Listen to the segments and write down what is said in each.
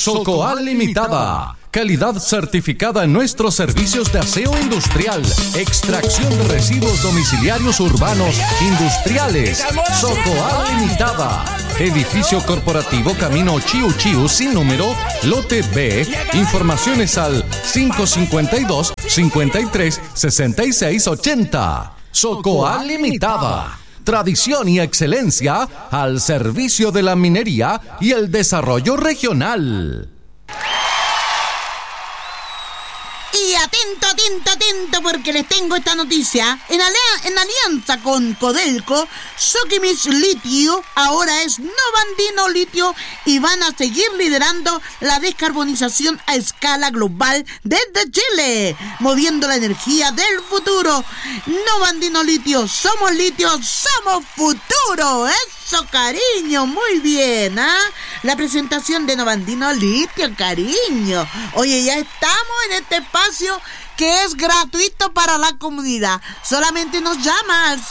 Socoal Limitada. Calidad certificada en nuestros servicios de aseo industrial, extracción de residuos domiciliarios urbanos, industriales. Socoal Limitada. Edificio corporativo Camino Chiu Chiu sin número, lote B. Informaciones al 552-53-6680. Socoal Limitada. Tradición y excelencia al servicio de la minería y el desarrollo regional. Y atento, porque les tengo esta noticia. En alianza con Codelco, Sokimich Litio ahora es Novandino Litio y van a seguir liderando la descarbonización a escala global desde Chile, moviendo la energía del futuro. Novandino Litio, somos futuro. Eso, cariño, muy bien, ¿ah? La presentación de Novandino Litio, cariño. Oye, ya estamos en este espacio que es gratuito para la comunidad. Solamente nos llama al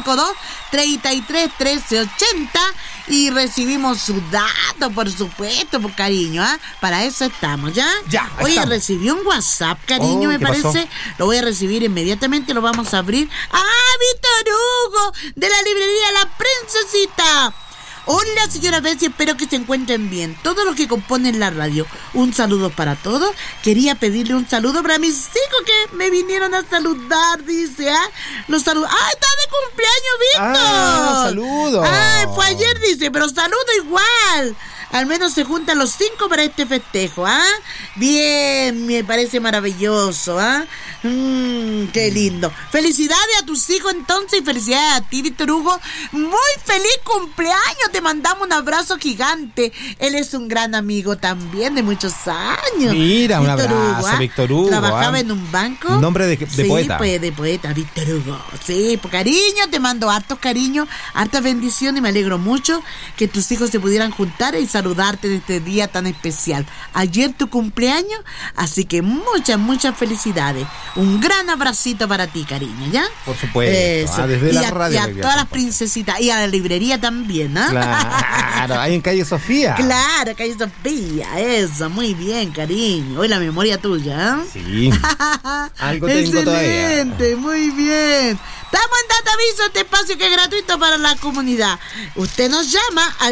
552-33-1380 y recibimos su dato, por supuesto, por cariño, ¿ah? Para eso estamos, ¿ya? Ya, oye, estamos. Recibí un WhatsApp, cariño, me parece. Pasó? Lo voy a recibir inmediatamente, lo vamos a abrir. ¡Ah, Víctor Hugo! De la librería La Princesita. Hola, señora Bessie, espero que se encuentren bien. Todos los que componen la radio, un saludo para todos. Quería pedirle un saludo para mis hijos que me vinieron a saludar, dice, ¿ah? Los saludos. ¡Ah, está de cumpleaños, Víctor! ¡Saludos! ¡Ah, fue ayer, dice, pero saludo igual! Al menos se juntan los 5 para este festejo, ¿ah? Bien, me parece maravilloso, ¿ah? Qué lindo. Felicidades a tus hijos entonces y felicidades a ti, Víctor Hugo. Muy feliz cumpleaños, te mandamos un abrazo gigante. Él es un gran amigo también de muchos años. Mira, un Víctor abrazo, Hugo, ¿ah? Víctor Hugo. Trabajaba en un banco. Nombre de sí, poeta. Pues de poeta, Víctor Hugo. Sí, pues cariño, te mando hartos cariños, hartas bendiciones y me alegro mucho que tus hijos se pudieran juntar y saludarte en este día tan especial. Ayer tu cumpleaños, así que muchas felicidades. Un gran abracito para ti, cariño, ¿ya? Por supuesto. Desde la radio. Y a todas las princesitas. Y a la librería también, ¿ah? Claro, ahí en Calle Sofía. Claro, Calle Sofía. Eso, muy bien, cariño. Hoy la memoria tuya, ¿eh? Sí. Algo tengo todavía. Excelente, muy bien. Estamos en Dataviso, este espacio que es gratuito para la comunidad. Usted nos llama al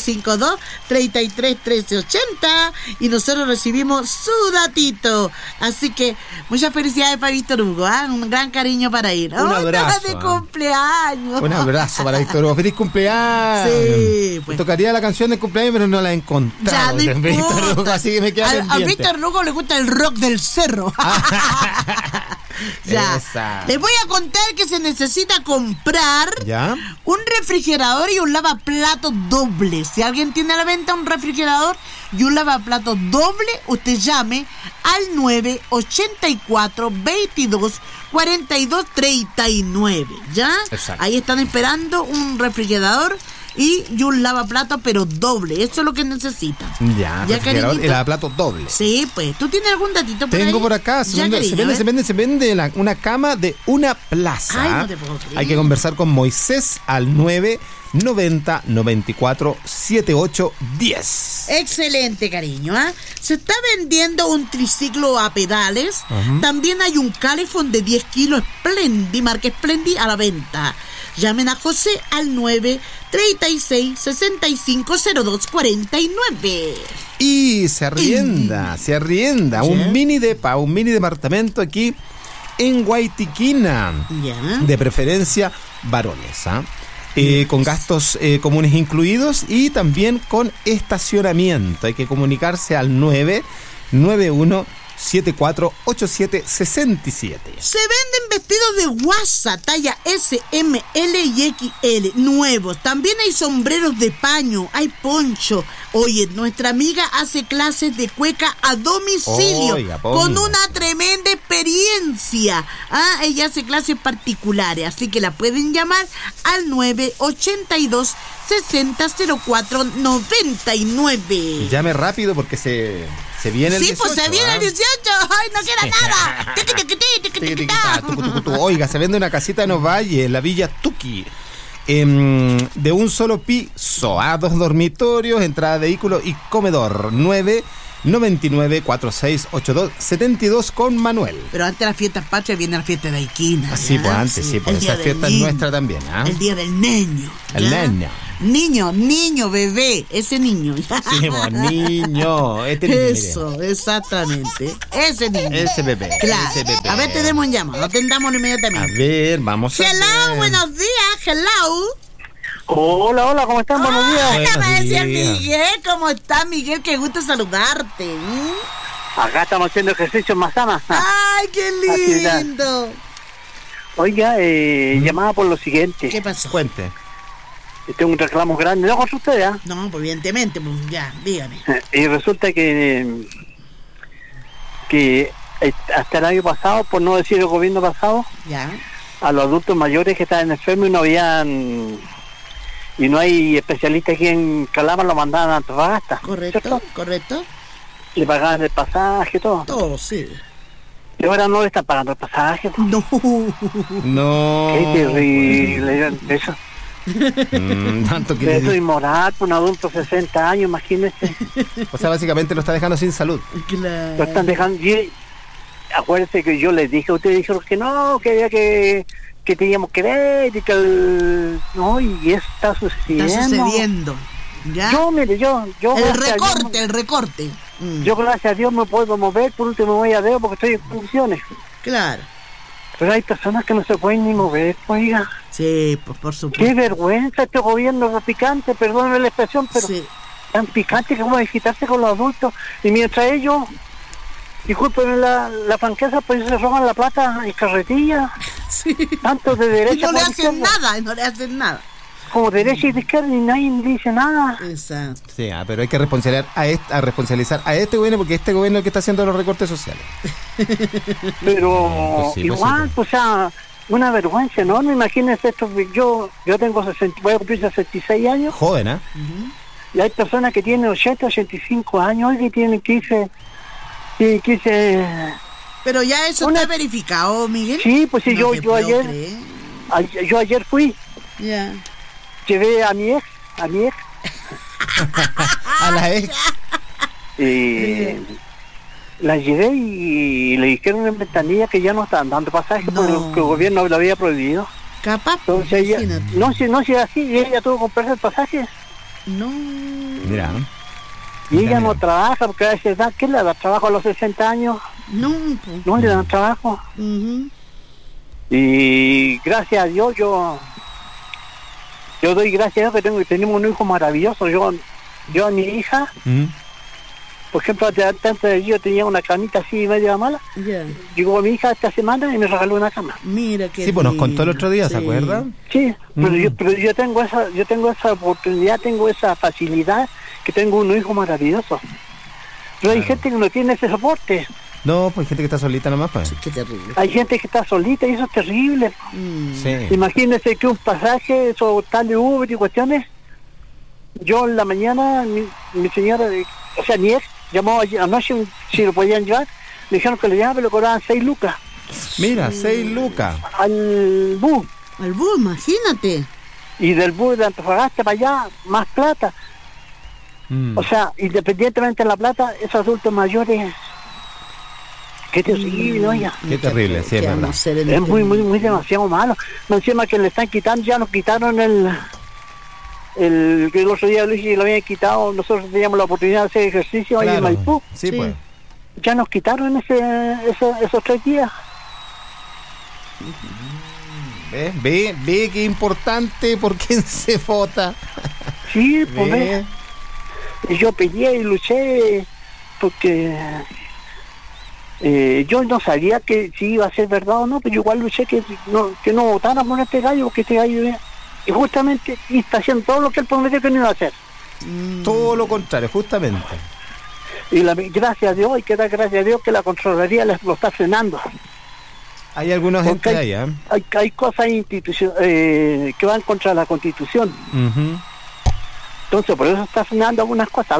552-33-1380 y nosotros recibimos su datito. Así que muchas felicidades para Víctor Hugo, ¿eh? Un gran cariño para él. Un abrazo. De cumpleaños. Un abrazo para Víctor Hugo. ¡Feliz cumpleaños! Sí, pues. Me tocaría la canción de cumpleaños, pero no la he encontrado. Ya, no Víctor Hugo, importa. así que me queda A pendiente. Víctor Hugo le gusta el rock del cerro. Ya. Esa. Les voy a contar que se necesita comprar ¿Ya? un refrigerador y un lavaplatos doble. Si alguien tiene a la venta un refrigerador y un lavaplatos doble, usted llame al 984-22-42-39. ¿Ya? Exacto. Ahí están esperando un refrigerador y un lavaplatos, pero doble. Eso es lo que necesitan. Ya, ¿Ya, refrigerador y cariñito? lavaplatos doble. Sí, pues. ¿Tú tienes algún datito por ahí? Tengo por acá, se Ya, vende cariño, una cama de una plaza. Ay, no te puedo creer. Hay que conversar con Moisés al 990 94 78 10. Excelente, cariño, ¿ah? Se está vendiendo un triciclo a pedales. También hay un Califón de 10 kilos Splendid, marca Splendid, a la venta. Llamen a José al 936-650249. Y se arrienda un mini departamento aquí en Guaitiquina. Ya. De preferencia varones, ¿ah? Con gastos comunes incluidos y también con estacionamiento. Hay que comunicarse al 991 748767. Se venden vestidos de guasa, talla S, M, L y XL, nuevos. También hay sombreros de paño, hay poncho. Oye, nuestra amiga hace clases de cueca a domicilio. Oiga, con una tremenda experiencia. Ella hace clases particulares, así que la pueden llamar al 982 600499. Llame rápido porque se viene el 18. Sí, pues se viene el 18. ¡Ay, no queda nada! Oiga, se vende una casita en Ovalle, en la Villa Tuqui. De un solo piso, 2 dormitorios, entrada de vehículo y comedor. 99468272 con Manuel. Pero antes de las fiestas patrias viene la fiesta de Aiquina. Sí, pues antes, sí, pues esa fiesta es nuestra también, ¿ah? El día del niño. El niño. Niño, bebé, ese niño. Sí, pues niño. Eso, mire. Exactamente. Ese niño. Ese bebé. Claro. Ese bebé. A ver, tenemos un llamado, atendámoslo inmediatamente. A ver, vamos a ver. Hello, buenos días, hello. Hola, ¿cómo están? Buenos días. Hola, me decía días. Miguel, ¿cómo estás, Miguel? Qué gusto saludarte. Acá estamos haciendo ejercicios más sanas. Ay, qué lindo. Oiga, llamaba por lo siguiente. ¿Qué pasó? Cuente. Tengo un reclamo grande, no contra ustedes, ¿ah? No, pues evidentemente, pues ya, dígame. Y resulta que hasta el año pasado, por no decir el gobierno pasado, Ya. a los adultos mayores que estaban enfermos y no hay especialistas aquí en Calama, lo mandaban a Antofagasta. Correcto. Le pagaban el pasaje y todo. Todo, sí. Y ahora no le están pagando el pasaje. No. No. Qué terrible eso. Tanto que Pero le eso es di- inmoral por un adulto de 60 años, imagínese. O sea, básicamente lo está dejando sin salud. Claro. Lo están dejando. Acuérdense que yo les dije, ustedes dijeron que no, que había que teníamos que ver y que no, y eso está sucediendo. Está sucediendo. ¿Ya? Yo, mire, yo el gracias a Dios, recorte. yo gracias a Dios me puedo mover, por último me voy a dedo porque estoy en condiciones. Claro. Pero hay personas que no se pueden ni mover, oiga. Sí, pues por Qué supuesto. vergüenza este gobierno picante, perdónenme la expresión, pero Sí. tan picante como desquitarse con los adultos. Y mientras ellos, discúlpenme la franqueza, pues se roban la plata en carretilla, Sí. tanto de Y derecha no le como hacen izquierda, nada, no le hacen nada. como derecha y de izquierda, y nadie dice nada. Exacto. Sí, pero hay que responsabilizar a este gobierno porque este gobierno es el que está haciendo los recortes sociales. Pero Pues sí, igual, pues o sea, una vergüenza enorme. Imagínense esto, yo tengo 60, voy a cumplir 66 años, Joven, ¿ah? y hay personas que tienen 80, 85 años, y que tienen 15. Pero ya eso Una- está verificado, Miguel. Sí, pues sí, No yo te puedo ayer, creer. yo ayer fui, Ya. llevé a mi ex, A la ex. la llevé y le dijeron en ventanilla que ya no estaban dando pasajes No. porque el gobierno lo había prohibido. Capaz, Entonces ella, imagínate. no si es así, y ella tuvo que comprarse el pasaje No. Mira. y ella Mira, no mira. trabaja porque a esa edad, ¿qué le da trabajo a los 60 años? No, pues. No le dan trabajo. Ujú. Y gracias a Dios yo doy gracias a Dios que tenemos un hijo maravilloso. Yo a mi hija, por ejemplo, antes de yo tenía una camita así media mala. Ya. Llegó mi hija esta semana y me regaló una cama. Mira que. Sí, pues nos contó el otro día, ¿se Sí. acuerda? Sí, pero yo tengo esa oportunidad, tengo esa facilidad, que tengo un hijo maravilloso. Pero hay gente que no tiene ese soporte. No, pues hay gente que está solita nomás, pues. Qué terrible. Hay gente que está solita y eso es terrible. Sí. Imagínense que un pasaje, eso tal de Uber y cuestiones. Yo en la mañana, mi señora, o sea, mi ex, llamó anoche si lo podían llevar. Le dijeron que le llamaban, pero le cobraban 6 lucas Mira, 6 lucas. al bus. Al bus, imagínate. Y del bus de Antofagasta para allá, más plata. O sea, independientemente de la plata, esos adultos mayores, qué terrible, oiga. Qué terrible, sí, es ¿Qué vamos a verdad. hacer en Es este muy mundo? demasiado malo. No, encima que le están quitando, ya nos quitaron el que el otro día Luis lo habían quitado. Nosotros teníamos la oportunidad de hacer ejercicio ahí en Maipú. Sí, Sí. pues. Ya nos quitaron esos 3 días. Ve qué importante por quién se vota. Sí, pues Ve. y yo peleé y luché porque yo no sabía que si iba a ser verdad o no, pero yo igual luché que no votaran por este gallo, porque este gallo y justamente está haciendo todo lo que él prometió que no iba a hacer. Todo lo contrario, justamente. Y gracias a Dios, hay que dar gracias a Dios que la Contraloría lo está frenando. Hay algunos Porque gente ahí, ¿eh? hay cosas que van contra la Constitución. Entonces por eso está frenando algunas cosas,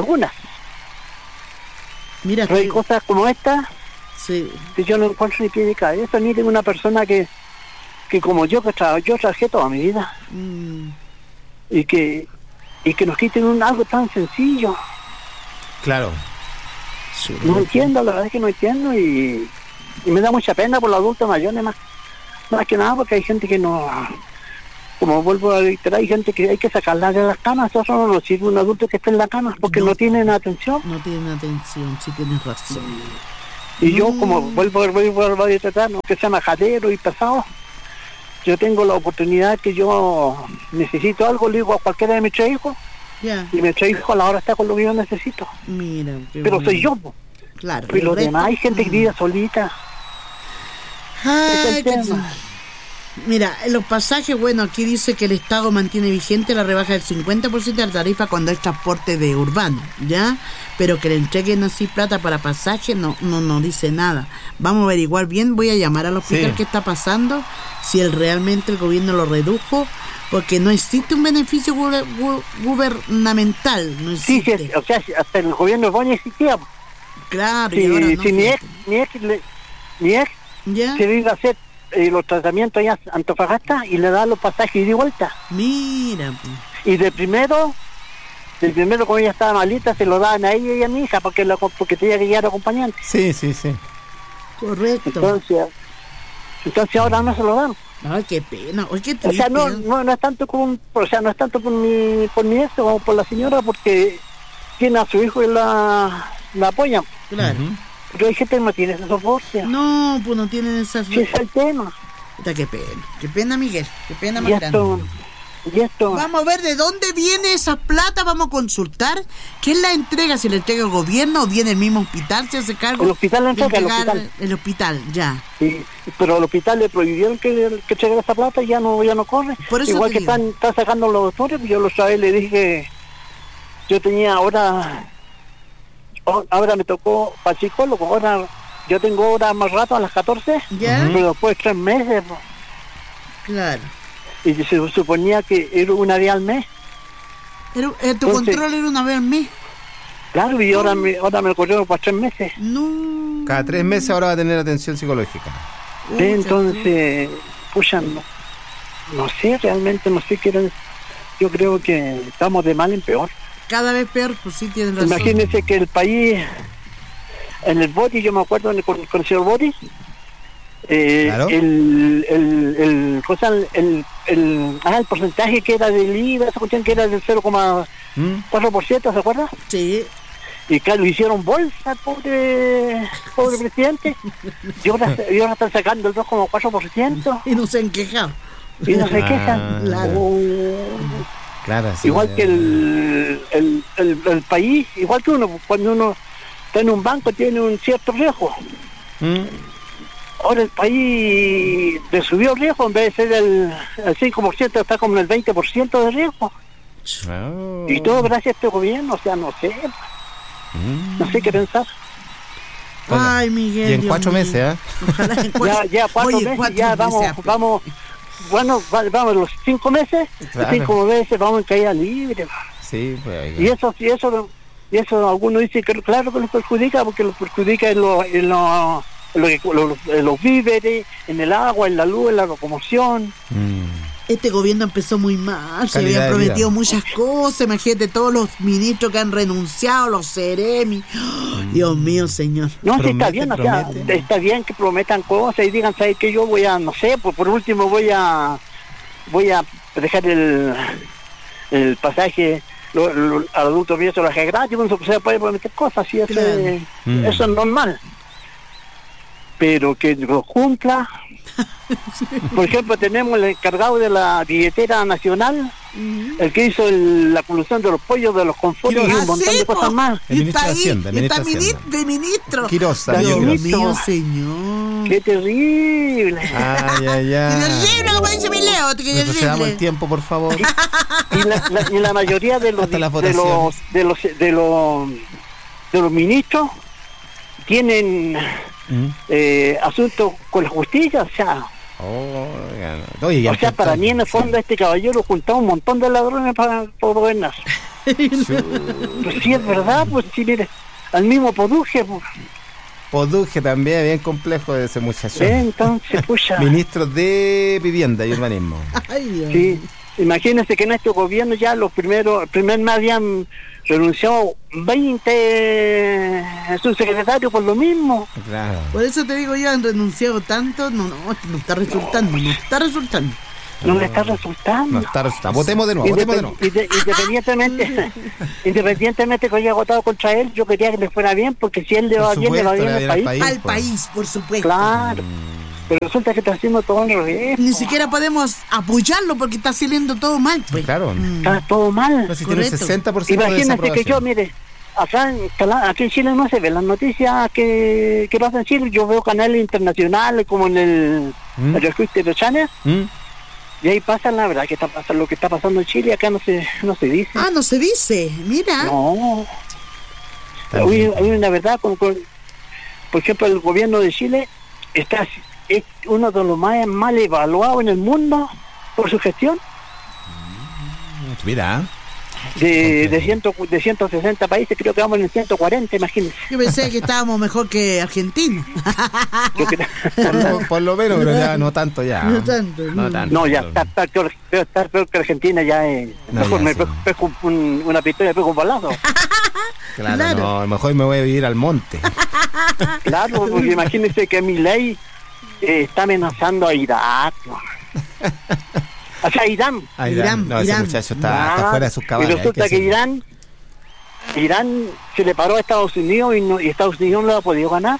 Mira pero hay que. cosas como esta Sí. que yo no encuentro ni pie ni cabeza, ni tengo una persona que como yo yo trabajé toda mi vida y que nos quiten algo tan sencillo. Claro. No entiendo, la verdad es que no entiendo y me da mucha pena por los adultos mayores más que nada porque hay gente que no, como vuelvo a reiterar, hay gente que hay que sacarla de las camas. Eso no lo sirve un adulto que esté en la cama porque no tienen atención. No tienen atención, sí tienes razón. Y yo como vuelvo a reiterar, no que sea majadero y pesado, yo tengo la oportunidad que yo necesito algo, le digo a cualquiera de mis 3 hijos, y mis 3 hijos a la hora está con lo que yo necesito. Mira, pero bueno. Soy yo, po. Claro. Y los demás hay gente que vive solita. Ay, mira, los pasajes, bueno, aquí dice que el Estado mantiene vigente la rebaja del 50% de la tarifa cuando es transporte de urbano, ¿ya? Pero que le entreguen así plata para pasaje, no dice nada. Vamos a averiguar bien, voy a llamar al hospital qué está pasando, si realmente el gobierno lo redujo, porque no existe un beneficio gubernamental, no existe. Sí, o sea, hasta el gobierno de Boña existía. Claro, sí, y ahora no. Si mi ex se iba a hacer los tratamientos allá a Antofagasta y le da los pasajes y de vuelta. Mira. Y de primero como ella estaba malita, se lo daban a ella y a mi hija porque tenía que llevar acompañante. Sí. Correcto. Entonces ahora no se lo dan. Ay, qué pena. Oye, qué triste. O sea, no es tanto por mi ex o por la señora, porque tiene a su hijo y la apoyan. Claro. Pero hay gente que no tiene esa soporte. No, pues no tienen esa soporte. Sí, es el tema. Qué pena, Miguel. Qué pena más grande. Y esto. Vamos a ver de dónde viene esa plata, vamos a consultar. ¿Quién la entrega? ¿Si la entrega el gobierno o viene el mismo hospital? ¿Se hace cargo? El hospital la entrega, el hospital, ya. Sí, pero al hospital le prohibieron que entregara esa plata y ya no corre. Por eso igual que están sacando los doctores, yo los sabía, le dije que yo tenía ahora me tocó para psicólogo, ahora yo tengo horas más rato a las 14, pero después 3 meses. Claro. Y se suponía que era una vez al mes. ¿Tu control era una vez al mes? Claro, y ahora me corrieron para 3 meses. No. Cada 3 meses ahora va a tener atención psicológica. Sí, entonces, no sé, realmente no sé qué era. Yo creo que estamos de mal en peor. Cada vez peor, pues sí, tienen razón. Imagínense que el país, en el Boti, yo me acuerdo con el señor Boti, claro. el porcentaje que era del IVA, esa cuestión que era del 0,4%, ¿se acuerda? Sí. Y claro, hicieron bolsa, pobre presidente, y ahora están sacando el 2,4%. Y no se han quejado. Y no se quejan. Claro, sí, igual que el país, igual que uno, cuando uno está en un banco tiene un cierto riesgo. Ahora el país le subió el riesgo, en vez de ser el 5%, está como en el 20% de riesgo. Y todo gracias a este gobierno, o sea, no sé qué pensar. Bueno, ay, Miguel. Y en 4 meses, ¿eh? Ojalá en 4 ya 4 meses, ya vamos. Bueno, vamos los 5 meses, claro. 5 meses vamos en caída libre. Sí, pues. Y eso algunos dicen que claro que los perjudica, porque los perjudica en los víveres, en el agua, en la luz, en la locomoción. Este gobierno empezó muy mal, se habían prometido muchas cosas, imagínate todos los ministros que han renunciado, los seremi. Dios mío, señor. No, sí, está bien, o sea, está bien que prometan cosas y digan, ¿sabes qué? Yo voy a, no sé, por último voy a dejar el pasaje al adulto mío se lo dejé gratis, no se puede prometer cosas, y eso es normal. Pero que lo cumpla. Por ejemplo, tenemos el encargado de la billetera nacional, el que hizo la colusión de los pollos, de los conformes y un montón de cosas más. El ministro de Hacienda. De ministro. Quiroz. Dios mío, señor. ¡Qué terrible! Ay. Terrible, como dice mi Leo. Retrocedamos el tiempo, por favor. Y la mayoría de los ministros tienen asuntos con la justicia, o sea. Para mí en el fondo este caballero juntaba un montón de ladrones para gobernar. Pues sí, es verdad, pues sí, mire, al mismo Poduje. Poduje también, bien complejo ese muchacho. Entonces, pucha. Ministro de Vivienda y Urbanismo. Ay, Dios. Sí. Imagínense que en este gobierno ya el primer mes habían renunciado 20 subsecretarios por lo mismo. Claro. Por eso te digo, ya han renunciado tanto, no está resultando. No le está resultando. No está resultando. Votemos de nuevo. Independientemente que haya votado contra él, yo quería que le fuera bien, porque si él le va bien, le va bien al país. Al país, por supuesto. Claro. Pero resulta que está haciendo todo al revés. Ni siquiera podemos apoyarlo porque está saliendo todo mal, pues. Claro. Está todo mal. Si tiene el 60% Imagínense que yo, mire, aquí en Chile no se ven las noticias que pasan en Chile. Yo veo canales internacionales como en el History Channel. Y ahí pasa la verdad que está pasando lo que está pasando en Chile. Acá no se dice. Ah, no se dice, mira. No. Hay una verdad, por ejemplo, el gobierno de Chile es uno de los más mal evaluados en el mundo por su gestión. Mira. De 160 países, creo que vamos en el 140, imagínense. Yo pensé que estábamos mejor que Argentina. por lo menos, pero ya no tanto ya. No tanto. No, ya está peor que Argentina, ya es. Mejor me pego una pistola y pego un balazo. Claro, no, mejor me voy a vivir al monte. Claro, porque imagínense que Milei está amenazando a Irak. O sea, Irán. No, ese muchacho está fuera de sus cabales. Y resulta que Irán se le paró a Estados Unidos y Estados Unidos no lo ha podido ganar.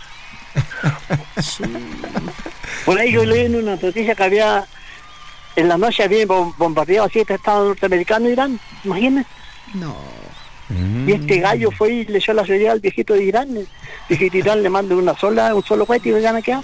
Por ahí yo leí en una noticia que en la noche había bombardeado 7 estados norteamericanos Irán, imagínense. No. Y este gallo fue y le echó la seguridad al viejito de Irán. El viejito de Irán le manda un solo cohete y le gana qué.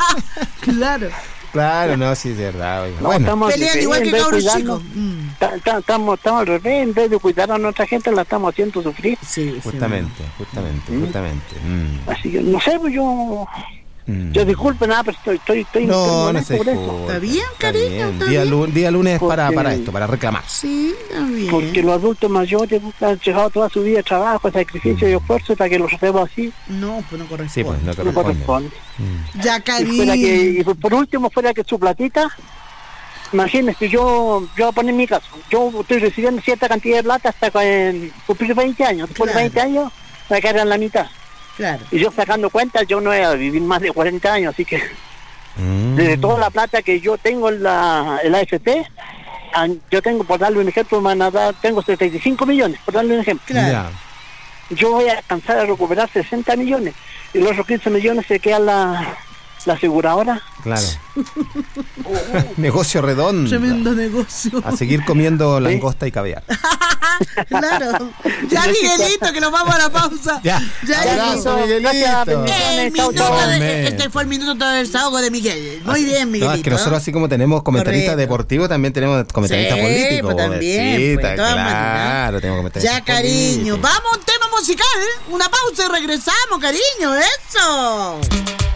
Claro, no, sí, es verdad. No, bueno, pelean igual que cabros chicos. Estamos al revés, en vez de cuidar a nuestra gente, la estamos haciendo sufrir. Sí, justamente. Así que, no sé, pues yo disculpe nada, pero estoy no sé por eso. Está bien, cariño, está día lunes para esto, para reclamar. Sí, está bien. Porque los adultos mayores han dejado toda su vida de trabajo, sacrificio y esfuerzo para que los hacemos así. No, pues no corresponde. Sí, pues no corresponde. Ya, cariño. Y por último, fuera que su platita, imagínese, yo voy a poner mi caso. Yo estoy recibiendo cierta cantidad de plata hasta cumplir 20 años. Después de 20 años, me quedan la mitad. Claro. Y yo sacando cuentas, yo no voy a vivir más de 40 años, así que desde toda la plata que yo tengo en la AFP, yo tengo, por darle un ejemplo, tengo 75 millones, por darle un ejemplo. Claro. Yo voy a alcanzar a recuperar 60 millones y los otros 15 millones se quedan la aseguradora. Claro. Negocio redondo. Tremendo negocio. A seguir comiendo langosta y caviar. Claro. Ya, Miguelito, que nos vamos a la pausa. Ya. Abrazo, Miguelito. Este fue el minuto del desahogo de Miguel. Muy bien, Miguelito. No, es que nosotros, así como tenemos comentaristas deportivos, también tenemos comentaristas políticos. Pues también, pues, claro, tenemos comentaristas ya, cariño. políticos. Vamos a un tema musical. Una pausa y regresamos, cariño. Eso.